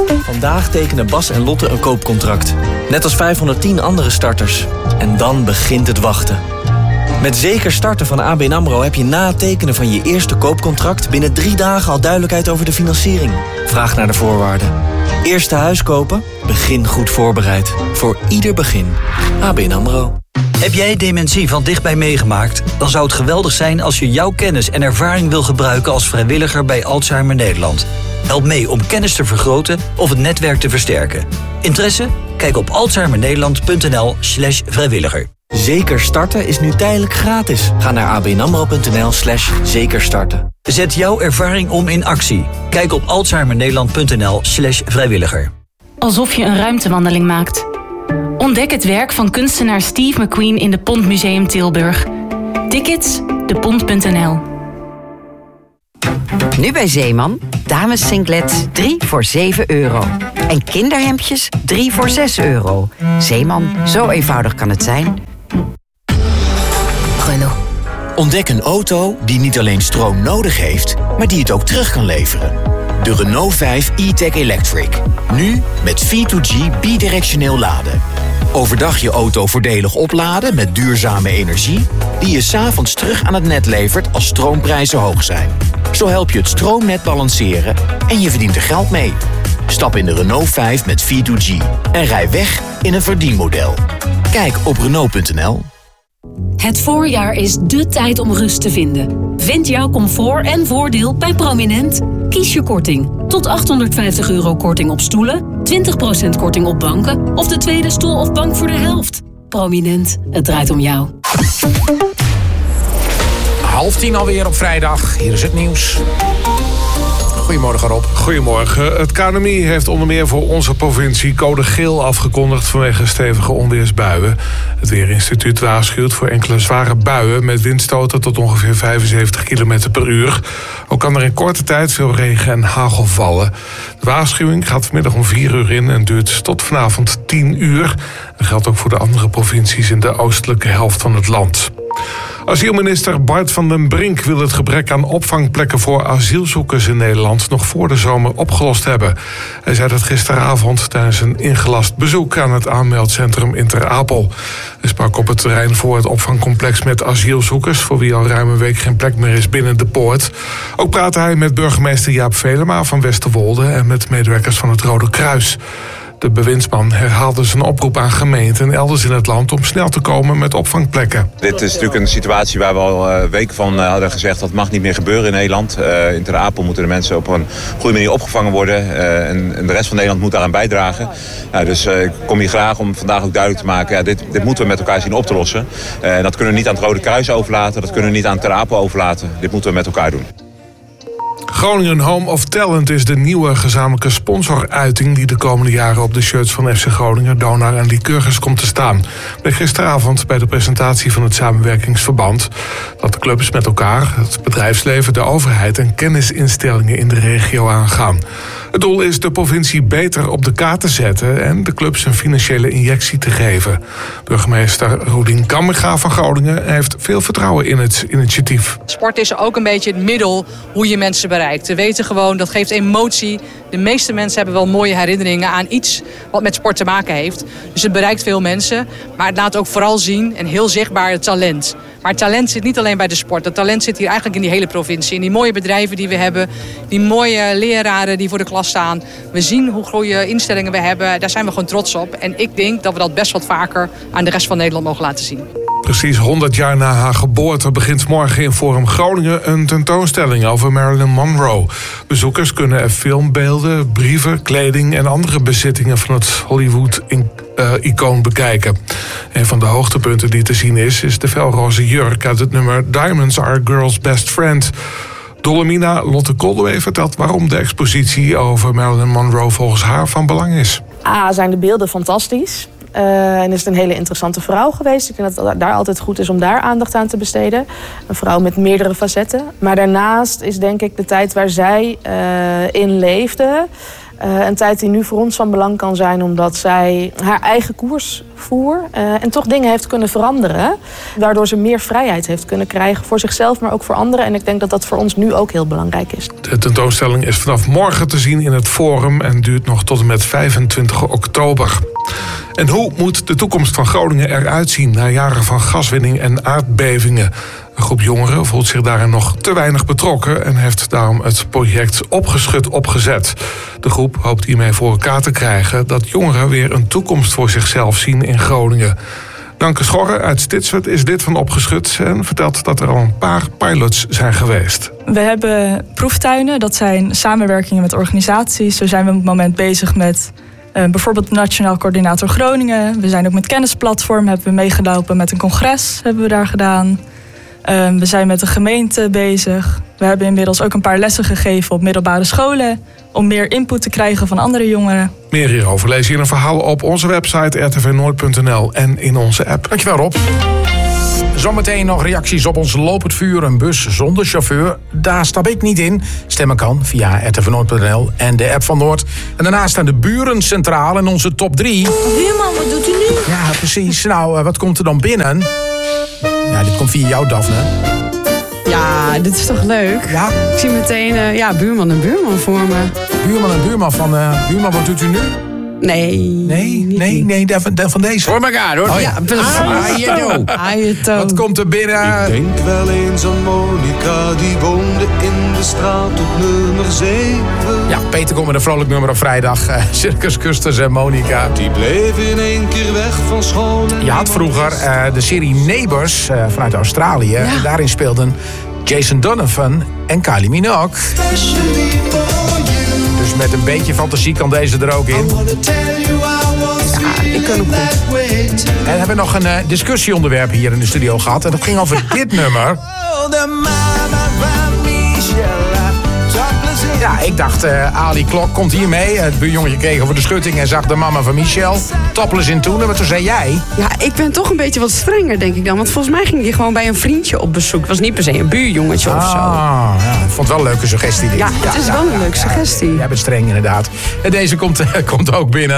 Vandaag tekenen Bas en Lotte een koopcontract. Net als 510 andere starters. En dan begint het wachten. Met Zeker Starten van ABN AMRO heb je na het tekenen van je eerste koopcontract binnen 3 dagen al duidelijkheid over de financiering. Vraag naar de voorwaarden. Eerste huis kopen? Begin goed voorbereid. Voor ieder begin. ABN AMRO. Heb jij dementie van dichtbij meegemaakt? Dan zou het geweldig zijn als je jouw kennis en ervaring wil gebruiken als vrijwilliger bij Alzheimer Nederland. Help mee om kennis te vergroten of het netwerk te versterken. Interesse? Kijk op alzheimernederland.nl/vrijwilliger. Zeker Starten is nu tijdelijk gratis. Ga naar abnamro.nl/zekerstarten. Zet jouw ervaring om in actie. Kijk op alzheimernederland.nl/vrijwilliger. Alsof je een ruimtewandeling maakt. Ontdek het werk van kunstenaar Steve McQueen in de Pont Museum Tilburg. Tickets, depont.nl. Nu bij Zeeman, dames singlets 3 voor €7. En kinderhemdjes 3 voor €6. Zeeman, zo eenvoudig kan het zijn. Renault. Ontdek een auto die niet alleen stroom nodig heeft, maar die het ook terug kan leveren. De Renault 5 e-Tech Electric. Nu met V2G bidirectioneel laden. Overdag je auto voordelig opladen met duurzame energie, die je 's avonds terug aan het net levert als stroomprijzen hoog zijn. Zo help je het stroomnet balanceren en je verdient er geld mee. Stap in de Renault 5 met V2G en rij weg in een verdienmodel. Kijk op Renault.nl. Het voorjaar is dé tijd om rust te vinden. Vind jouw comfort en voordeel bij Prominent. Kies je korting. Tot €850 korting op stoelen, 20% korting op banken of de tweede stoel of bank voor de helft. Prominent, het draait om jou. 9:30 alweer op vrijdag. Hier is het nieuws. Goedemorgen Rob. Goedemorgen. Het KNMI heeft onder meer voor onze provincie code geel afgekondigd vanwege stevige onweersbuien. Het Weerinstituut waarschuwt voor enkele zware buien met windstoten tot ongeveer 75 km per uur. Ook kan er in korte tijd veel regen en hagel vallen. De waarschuwing gaat vanmiddag om 4 uur in en duurt tot vanavond 10 uur. Dat geldt ook voor de andere provincies in de oostelijke helft van het land. Asielminister Bart van den Brink wil het gebrek aan opvangplekken voor asielzoekers in Nederland nog voor de zomer opgelost hebben. Hij zei dat gisteravond tijdens een ingelast bezoek aan het aanmeldcentrum in Ter Apel. Hij sprak op het terrein voor het opvangcomplex met asielzoekers, voor wie al ruim een week geen plek meer is binnen de poort. Ook praatte hij met burgemeester Jaap Velema van Westerwolde en met medewerkers van het Rode Kruis. De bewindsman herhaalde zijn oproep aan gemeenten elders in het land om snel te komen met opvangplekken. Dit is natuurlijk een situatie waar we al weken van hadden gezegd dat mag niet meer gebeuren in Nederland. In Ter Apel moeten de mensen op een goede manier opgevangen worden en de rest van Nederland moet daaraan bijdragen. Dus ik kom hier graag om vandaag ook duidelijk te maken, dit moeten we met elkaar zien op te lossen. Dat kunnen we niet aan het Rode Kruis overlaten, dat kunnen we niet aan Ter Apel overlaten. Dit moeten we met elkaar doen. Groningen Home of Talent is de nieuwe gezamenlijke sponsoruiting die de komende jaren op de shirts van FC Groningen, Donar en Lycurgus komt te staan. Bleek gisteravond bij de presentatie van het samenwerkingsverband dat de clubs met elkaar, het bedrijfsleven, de overheid en kennisinstellingen in de regio aangaan. Het doel is de provincie beter op de kaart te zetten en de clubs een financiële injectie te geven. Burgemeester Roelien Kammerga van Groningen heeft veel vertrouwen in het initiatief. Sport is ook een beetje het middel hoe je mensen bereikt. We weten gewoon, dat geeft emotie. De meeste mensen hebben wel mooie herinneringen aan iets wat met sport te maken heeft. Dus het bereikt veel mensen. Maar het laat ook vooral zien en heel zichtbaar het talent. Maar het talent zit niet alleen bij de sport. Het talent zit hier eigenlijk in die hele provincie. In die mooie bedrijven die we hebben. Die mooie leraren die voor de klas staan. We zien hoe goede instellingen we hebben. Daar zijn we gewoon trots op. En ik denk dat we dat best wat vaker aan de rest van Nederland mogen laten zien. Precies 100 jaar na haar geboorte begint morgen in Forum Groningen een tentoonstelling over Marilyn Monroe. Bezoekers kunnen er filmbeelden, brieven, kleding en andere bezittingen van het Hollywood-icoon bekijken. Een van de hoogtepunten die te zien is de felroze jurk uit het nummer Diamonds Are a Girl's Best Friend. Dolomina Lotte Koldewee vertelt waarom de expositie over Marilyn Monroe volgens haar van belang is. Zijn de beelden fantastisch. En is het een hele interessante vrouw geweest. Ik denk dat het daar altijd goed is om daar aandacht aan te besteden. Een vrouw met meerdere facetten. Maar daarnaast is denk ik de tijd waar zij in leefde Een tijd die nu voor ons van belang kan zijn omdat zij haar eigen koers voer en toch dingen heeft kunnen veranderen. Waardoor ze meer vrijheid heeft kunnen krijgen voor zichzelf, maar ook voor anderen. En ik denk dat dat voor ons nu ook heel belangrijk is. De tentoonstelling is vanaf morgen te zien in het Forum en duurt nog tot en met 25 oktober. En hoe moet de toekomst van Groningen eruit zien na jaren van gaswinning en aardbevingen? Een groep jongeren voelt zich daarin nog te weinig betrokken en heeft daarom het project Opgeschud opgezet. De groep hoopt hiermee voor elkaar te krijgen dat jongeren weer een toekomst voor zichzelf zien in Groningen. Danke Schorre uit Stitswerd is lid van Opgeschud en vertelt dat er al een paar pilots zijn geweest. We hebben proeftuinen, dat zijn samenwerkingen met organisaties. Zo zijn we op het moment bezig met bijvoorbeeld Nationaal Coördinator Groningen. We zijn ook met Kennisplatform, hebben we meegelopen met een congres, hebben we daar gedaan. We zijn met de gemeente bezig. We hebben inmiddels ook een paar lessen gegeven op middelbare scholen om meer input te krijgen van andere jongeren. Meer hierover lees je in een verhaal op onze website rtvnoord.nl en in onze app. Dankjewel Rob. Zometeen nog reacties op ons lopend vuur. Een bus zonder chauffeur. Daar stap ik niet in. Stemmen kan via rtvnoord.nl en de app van Noord. En daarnaast staan de buren centraal in onze top 3. Buurman, wat doet u nu? Ja, precies. Nou, wat komt er dan binnen? Ja, dit komt via jou, Daphne. Ja, dit is toch leuk? Ja? Ik zie meteen buurman en buurman voor me. Buurman en buurman van... buurman, wat doet u nu? Nee, van deze. Voor elkaar, hoor. Oh, ja. Wat komt er binnen? Ik denk wel eens aan Monica, die woonde in de straat op nummer 7. Ja, Peter komt met een vrolijk nummer op vrijdag. Circus Custus en Monica. Die bleef in één keer weg van school. Je had vroeger de serie Neighbours vanuit Australië. Ja. En daarin speelden Jason Donovan en Kylie Minogue. Dus met een beetje fantasie kan deze er ook in. Ja, ik kan hem goed. En we hebben nog een discussieonderwerp hier in de studio gehad. En dat ging over dit nummer. Ja, ik dacht, Ali Klok komt hier mee. Het buurjongetje kreeg over de schutting en zag de mama van Michel. Topless in toen. Maar toen zei jij... Ja, ik ben toch een beetje wat strenger, denk ik dan. Want volgens mij ging die gewoon bij een vriendje op bezoek. Het was niet per se een buurjongetje of zo. Ja, ik vond het wel een leuke suggestie. Ja, het is wel een leuke suggestie. Jij bent streng, inderdaad. En deze komt ook binnen.